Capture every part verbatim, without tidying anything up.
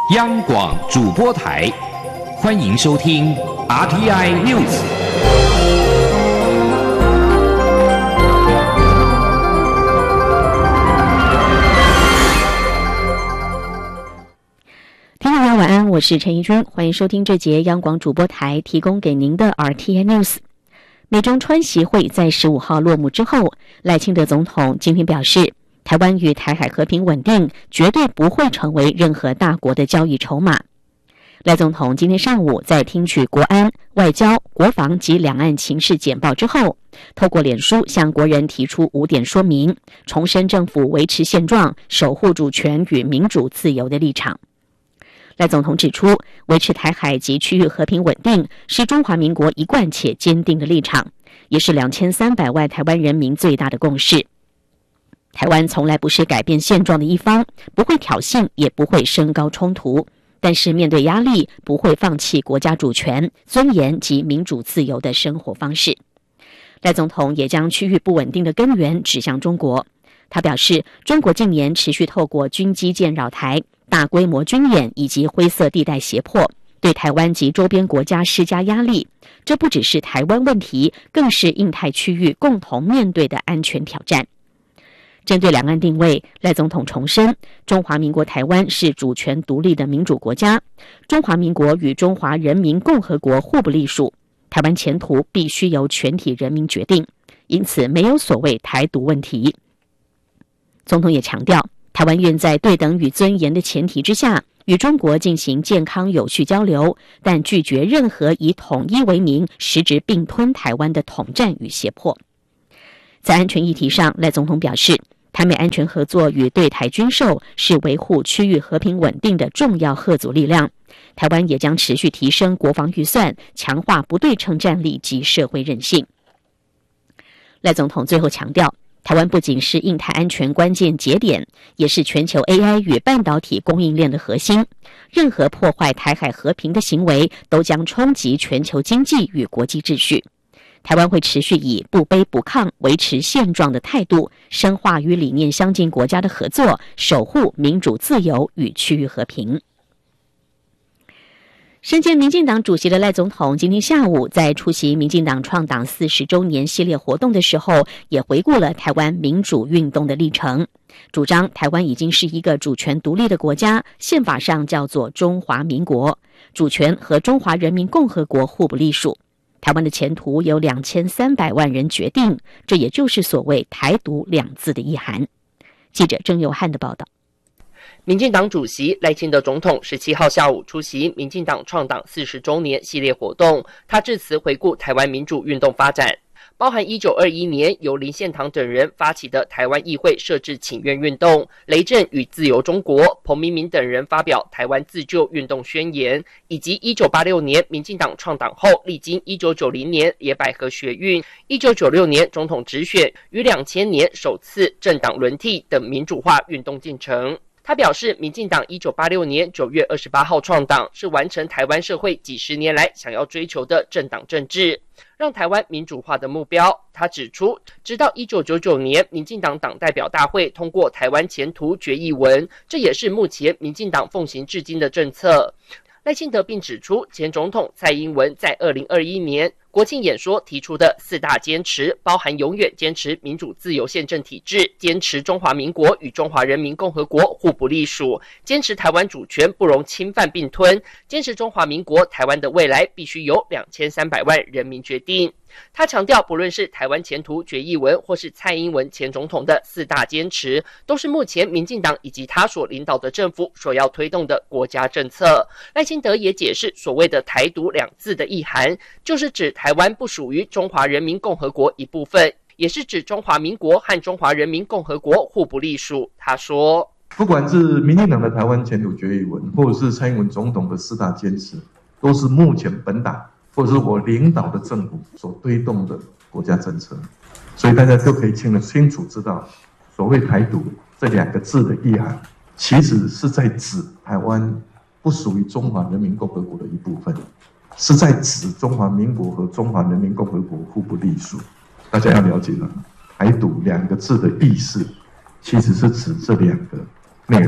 央广主播台，欢迎收听 R T I News。 听众朋友晚安，我是陈怡君，欢迎收听这节央广主播台提供给您的 R T I News。美中川习会在十五号落幕之后，赖清德总统今天表示，台湾与台海和平稳定绝对不会成为任何大国的交易筹码。赖总统今天上午在听取国安、外交、国防及两岸情势简报之后，透过脸书向国人提出五点说明，重申政府维持现状、守护主权与民主自由的立场。赖总统指出，维持台海及区域和平稳定是中华民国一贯且坚定的立场，也是两千三百万台湾人民最大的共识。台湾从来不是改变现状的一方，不会挑衅，也不会升高冲突，但是面对压力，不会放弃国家主权、尊严及民主自由的生活方式。赖总统也将区域不稳定的根源指向中国。他表示，中国近年持续透过军机舰扰台、大规模军演以及灰色地带胁迫，对台湾及周边国家施加压力。这不只是台湾问题，更是印太区域共同面对的安全挑战。针对两岸定位，赖总统重申，中华民国台湾是主权独立的民主国家，中华民国与中华人民共和国互不隶属，台湾前途必须由全体人民决定，因此没有所谓台独问题。总统也强调，台湾愿在对等与尊严的前提之下，与中国进行健康有序交流，但拒绝任何以统一为名实质并吞台湾的统战与胁迫。在安全议题上，赖总统表示，台美安全合作与对台军售是维护区域和平稳定的重要嚇阻力量。台湾也将持续提升国防预算，强化不对称战力及社会韧性。赖总统最后强调，台湾不仅是印太安全关键节点，也是全球 A I 与半导体供应链的核心。任何破坏台海和平的行为，都将冲击全球经济与国际秩序。台湾会持续以不卑不亢、维持现状的态度，深化与理念相近国家的合作，守护民主自由与区域和平。身兼民进党主席的赖总统今天下午在出席民进党创党四十周年系列活动的时候，也回顾了台湾民主运动的历程，主张台湾已经是一个主权独立的国家，宪法上叫做中华民国，主权和中华人民共和国互不隶属。台湾的前途由两千三百万人决定，这也就是所谓台独两字的意涵。记者郑佑汉的报道。 民进党主席赖清德总统十七号下午出席民进党创党四十周年系列活动，他致辞回顾台湾民主运动发展，包含一九二一年由林献堂等人发起的台湾议会设置请愿运动、雷震与自由中国、彭明敏等人发表台湾自救运动宣言，以及一九八六年民进党创党后历经一九九零年野百合学运、一九九六年总统直选与两千年首次政党轮替等民主化运动进程。他表示，民进党一九八六年九月二十八号创党，是完成台湾社会几十年来想要追求的政党政治，让台湾民主化的目标。他指出，直到一九九九年民进党党代表大会通过台湾前途决议文，这也是目前民进党奉行至今的政策。赖清德并指出，前总统蔡英文在二零二一年国庆演说提出的四大坚持，包含永远坚持民主自由宪政体制，坚持中华民国与中华人民共和国互不隶属，坚持台湾主权不容侵犯并吞，坚持中华民国台湾的未来必须由两千三百万人民决定。他强调，不论是台湾前途决议文，或是蔡英文前总统的四大坚持，都是目前民进党以及他所领导的政府所要推动的国家政策。赖清德也解释，所谓的台独两字的意涵，就是指台湾不属于中华人民共和国一部分，也是指中华民国和中华人民共和国互不隶属。他说， 不管是民进党的台湾前途决议文，或者是蔡英文总统的四大坚持，都是目前本党或者是我领导的政府所推动的国家政策，所以大家就可以清清楚知道，所谓台独这两个字的意涵，其实是在指台湾不属于中华人民共和国的一部分，是在指中华民国和中华人民共和国互不隶属。大家要了解了，台独两个字的意思，其实是指这两个内容。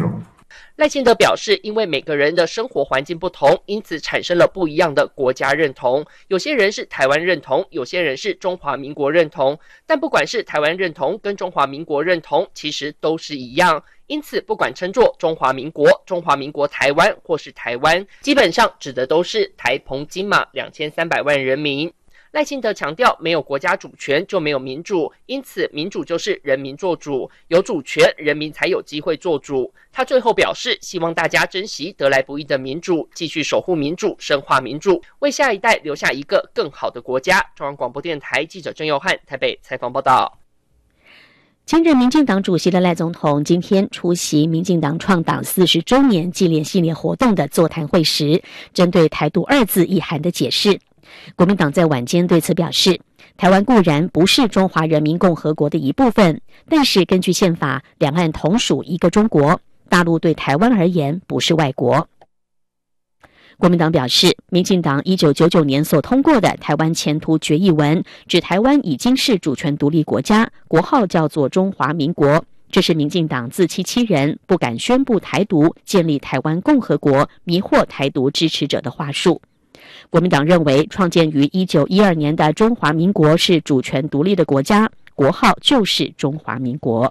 赖清德表示，因为每个人的生活环境不同，因此产生了不一样的国家认同。有些人是台湾认同，有些人是中华民国认同。但不管是台湾认同跟中华民国认同，其实都是一样。因此，不管称作中华民国、中华民国台湾或是台湾，基本上指的都是台澎金马两千三百万人民。赖清德强调，没有国家主权就没有民主，因此民主就是人民做主，有主权，人民才有机会做主。他最后表示，希望大家珍惜得来不易的民主，继续守护民主，深化民主，为下一代留下一个更好的国家。中央广播电台记者郑佑翰台北采访报道。 兼任民进党主席的赖总统今天出席民进党创党四十周年纪念系列活动的座谈会时，针对台独二字意涵的解释，国民党在晚间对此表示，台湾固然不是中华人民共和国的一部分，但是根据宪法，两岸同属一个中国，大陆对台湾而言不是外国。国民党表示，民进党一九九九年所通过的台湾前途决议文，指台湾已经是主权独立国家，国号叫做中华民国。这是民进党自欺欺人，不敢宣布台独，建立台湾共和国，迷惑台独支持者的话术。国民党认为，创建于一九一二年的中华民国是主权独立的国家，国号就是中华民国。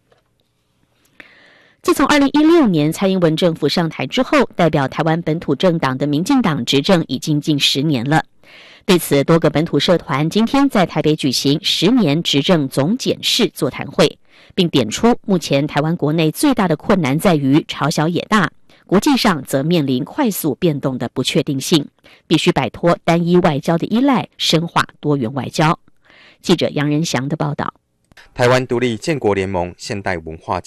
自从二零一六年蔡英文政府上台之后，代表台湾本土政党的民进党执政已经近十年了。对此，多个本土社团今天在台北举行十年执政总检视座谈会，并点出目前台湾国内最大的困难在于朝小野大，国际上则面临快速变动的不确定性，必须摆脱单一外交的依赖，深化多元外交。记者杨仁祥的报道。 台湾独立建国联盟现代文化